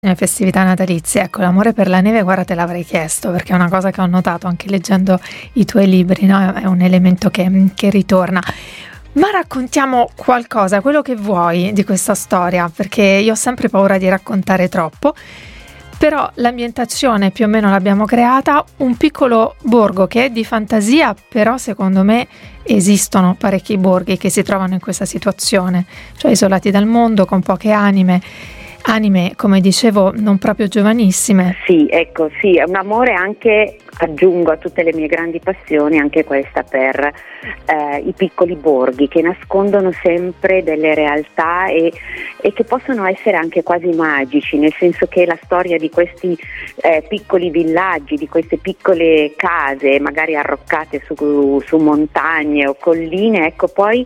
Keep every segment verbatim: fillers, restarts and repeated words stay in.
Le festività natalizie, ecco, l'amore per la neve, guarda, te l'avrei chiesto perché è una cosa che ho notato anche leggendo i tuoi libri, no? È un elemento che, che ritorna. Ma raccontiamo qualcosa, quello che vuoi di questa storia, perché io ho sempre paura di raccontare troppo, però l'ambientazione più o meno l'abbiamo creata, un piccolo borgo che è di fantasia, però secondo me esistono parecchi borghi che si trovano in questa situazione, cioè isolati dal mondo, con poche anime. Anime, come dicevo, non proprio giovanissime. Sì, ecco, sì, è un amore anche, aggiungo a tutte le mie grandi passioni, anche questa per eh, i piccoli borghi che nascondono sempre delle realtà e, e che possono essere anche quasi magici, nel senso che la storia di questi eh, piccoli villaggi, di queste piccole case, magari arroccate su, su montagne o colline, ecco, poi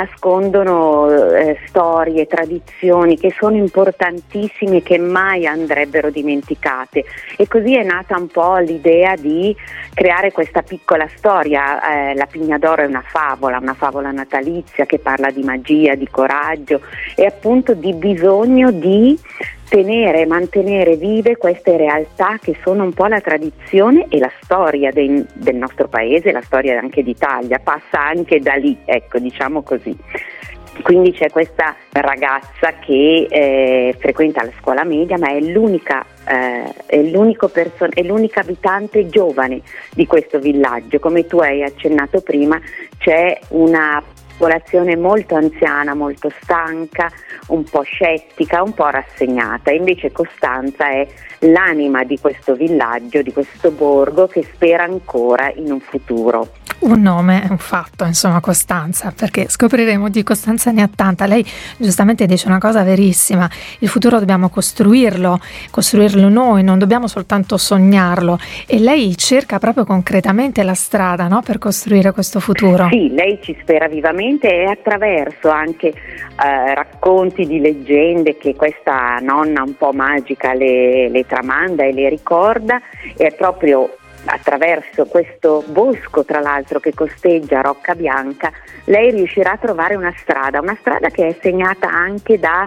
nascondono eh, storie, tradizioni che sono importanti, che mai andrebbero dimenticate, e così è nata un po' l'idea di creare questa piccola storia. eh, La Pigna d'Oro è una favola, una favola natalizia che parla di magia, di coraggio e appunto di bisogno di tenere, mantenere vive queste realtà che sono un po' la tradizione e la storia dei, del nostro paese, la storia anche d'Italia, passa anche da lì, ecco, diciamo così. Quindi c'è questa ragazza che eh, frequenta la scuola media, ma è l'unica, eh, è, l'unico person- è l'unica abitante giovane di questo villaggio. Come tu hai accennato prima, c'è una popolazione molto anziana, molto stanca, un po' scettica, un po' rassegnata. Invece Costanza è l'anima di questo villaggio, di questo borgo, che spera ancora in un futuro. Un nome, un fatto, insomma, Costanza, perché scopriremo di Costanza ne ha tanta. Lei giustamente dice una cosa verissima: il futuro dobbiamo costruirlo, costruirlo noi, non dobbiamo soltanto sognarlo, e lei cerca proprio concretamente la strada, no, per costruire questo futuro. Sì, lei ci spera vivamente, e attraverso anche eh, racconti di leggende che questa nonna un po' magica le, le tramanda e le ricorda, è proprio attraverso questo bosco, tra l'altro, che costeggia Rocca Bianca, lei riuscirà a trovare una strada, una strada che è segnata anche da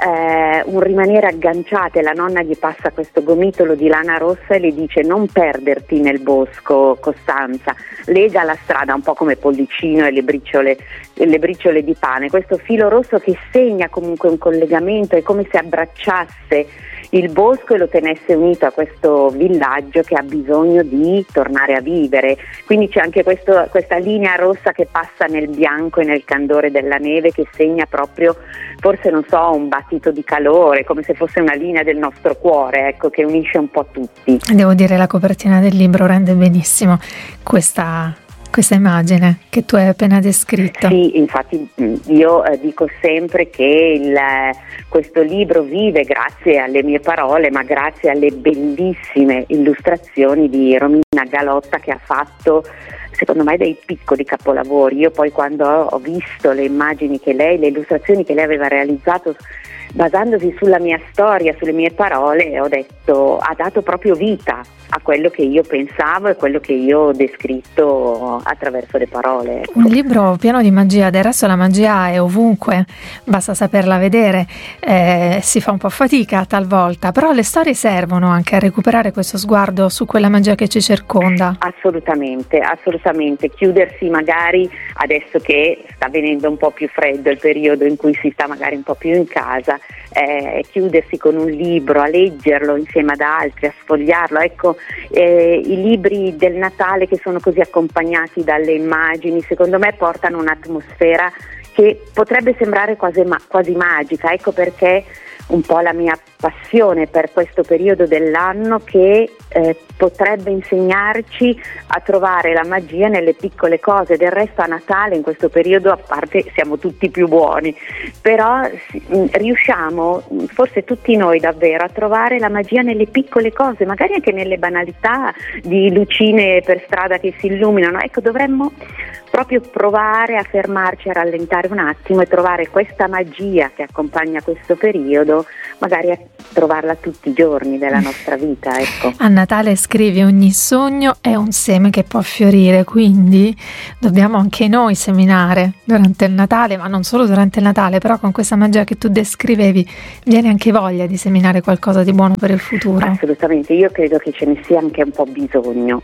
eh, un rimanere agganciate. La nonna gli passa questo gomitolo di lana rossa e le dice: non perderti nel bosco, Costanza, lega la strada, un po' come Pollicino e le briciole, le briciole di pane, questo filo rosso che segna comunque un collegamento, è come se abbracciasse il bosco e lo tenesse unito a questo villaggio che ha bisogno di tornare a vivere. Quindi c'è anche questo, questa linea rossa che passa nel bianco e nel candore della neve, che segna proprio, forse non so, un battito di calore, come se fosse una linea del nostro cuore, ecco, che unisce un po' tutti. Devo dire, la copertina del libro rende benissimo questa questa immagine che tu hai appena descritto. Sì, infatti io eh, dico sempre che il, questo libro vive grazie alle mie parole, ma grazie alle bellissime illustrazioni di Romina Galotta, che ha fatto, secondo me, dei piccoli capolavori. Io poi, quando ho visto le immagini che lei, le illustrazioni che lei aveva realizzato basandosi sulla mia storia, sulle mie parole, ho detto, ha dato proprio vita a quello che io pensavo e quello che io ho descritto attraverso le parole. Ecco. Un libro pieno di magia, del resto la magia è ovunque, basta saperla vedere, eh, si fa un po' fatica talvolta, però le storie servono anche a recuperare questo sguardo su quella magia che ci circonda. Assolutamente, assolutamente, chiudersi magari, adesso che sta venendo un po' più freddo, il periodo in cui si sta magari un po' più in casa, eh, chiudersi con un libro, a leggerlo insieme ad altri, a sfogliarlo, ecco. Eh, i libri del Natale che sono così accompagnati dalle immagini, secondo me portano un'atmosfera che potrebbe sembrare quasi, ma- quasi magica, ecco perché un po' la mia passione per questo periodo dell'anno, che eh, potrebbe insegnarci a trovare la magia nelle piccole cose. Del resto a Natale, in questo periodo, a parte siamo tutti più buoni, però mh, riusciamo, forse tutti noi davvero, a trovare la magia nelle piccole cose, magari anche nelle banalità di lucine per strada che si illuminano. Ecco, dovremmo proprio provare a fermarci, a rallentare un attimo e trovare questa magia che accompagna questo periodo magari a trovarla tutti i giorni della nostra vita, ecco. A Natale scrivi: ogni sogno è un seme che può fiorire, quindi dobbiamo anche noi seminare durante il Natale, ma non solo durante il Natale, però con questa magia che tu descrivevi viene anche voglia di seminare qualcosa di buono per il futuro. Assolutamente, io credo che ce ne sia anche un po' bisogno,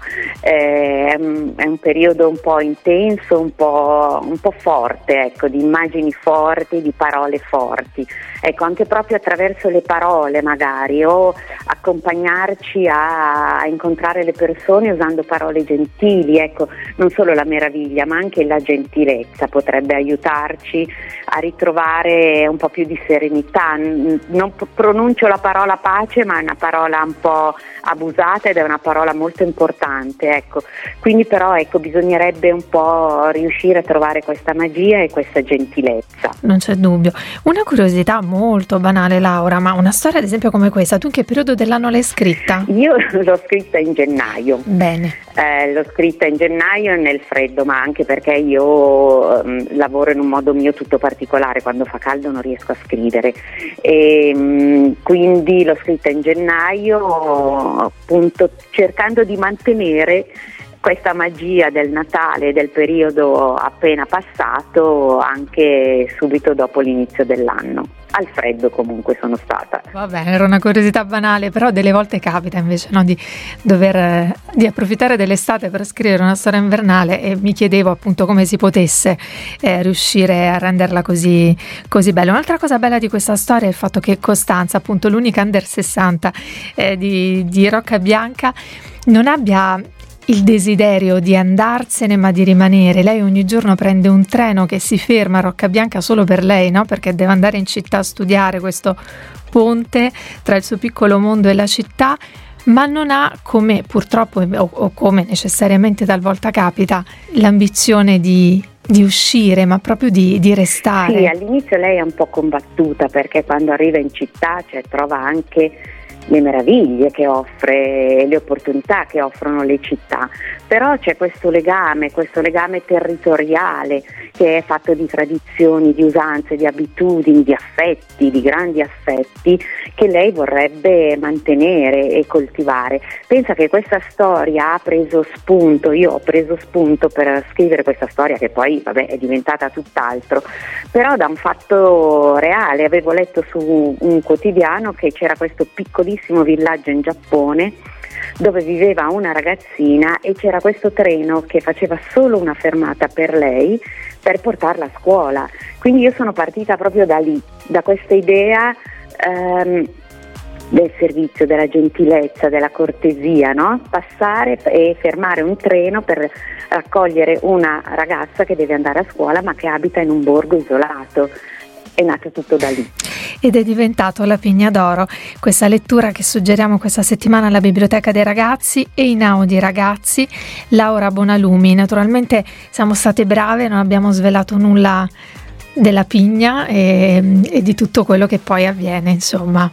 eh, è, un, è un periodo un po' intenso, un po', un po' forte, ecco, di immagini forti, di parole forti, ecco, anche proprio attraverso le parole magari, o accompagnarci a, a incontrare le persone usando parole gentili, ecco, non solo la meraviglia ma anche la gentilezza potrebbe aiutarci a ritrovare un po' più di serenità. Non pronuncio la parola pace, ma è una parola un po' abusata ed è una parola molto importante, ecco. Quindi però ecco, bisognerebbe un po' riuscire a trovare questa magia e questa gentilezza. Non c'è dubbio. Una curiosità molto banale, Laura, ma una storia ad esempio come questa, tu in che periodo dell'anno l'hai scritta? Io l'ho scritta in gennaio. Bene. Eh, l'ho scritta in gennaio nel freddo, ma anche perché io um, lavoro in un modo mio tutto particolare, quando fa caldo non riesco a scrivere, e, um, quindi l'ho scritta in gennaio, appunto cercando di mantenere questa magia del Natale, del periodo appena passato, anche subito dopo l'inizio dell'anno. Al freddo comunque sono stata. Va bene, era una curiosità banale, però delle volte capita invece, no, di dover eh, di approfittare dell'estate per scrivere una storia invernale, e mi chiedevo appunto come si potesse eh, riuscire a renderla così, così bella. Un'altra cosa bella di questa storia è il fatto che Costanza, appunto l'unica under sessanta eh, di, di Rocca Bianca, non abbia il desiderio di andarsene ma di rimanere. Lei ogni giorno prende un treno che si ferma a Roccabianca solo per lei, no? Perché deve andare in città a studiare questo ponte tra il suo piccolo mondo e la città, ma non ha, come purtroppo o, o come necessariamente talvolta capita, l'ambizione di di uscire, ma proprio di, di restare. Sì, all'inizio lei è un po' combattuta, perché quando arriva in città, cioè, trova anche le meraviglie che offre, le opportunità che offrono le città, però c'è questo legame, questo legame territoriale che è fatto di tradizioni, di usanze, di abitudini, di affetti, di grandi affetti che lei vorrebbe mantenere e coltivare. Pensa che questa storia ha preso spunto, io ho preso spunto per scrivere questa storia, che poi vabbè è diventata tutt'altro, però da un fatto reale. Avevo letto su un quotidiano che c'era questo piccolissimo villaggio in Giappone dove viveva una ragazzina e c'era questo treno che faceva solo una fermata per lei per portarla a scuola. Quindi io sono partita proprio da lì, da questa idea ehm, del servizio, della gentilezza, della cortesia, no? Passare e fermare un treno per raccogliere una ragazza che deve andare a scuola ma che abita in un borgo isolato. È nato tutto da lì. Ed è diventato La Pigna d'Oro, questa lettura che suggeriamo questa settimana alla Biblioteca dei Ragazzi e Einaudi Ragazzi. Laura Bonalumi, naturalmente siamo state brave, non abbiamo svelato nulla della pigna e, e di tutto quello che poi avviene, insomma.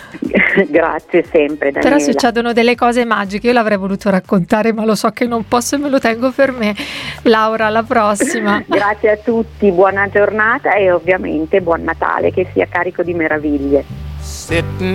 Grazie sempre, Daniela. Però succedono delle cose magiche, io l'avrei voluto raccontare ma lo so che non posso e me lo tengo per me. Laura, alla prossima. Grazie a tutti, buona giornata e ovviamente buon Natale, che sia carico di meraviglie.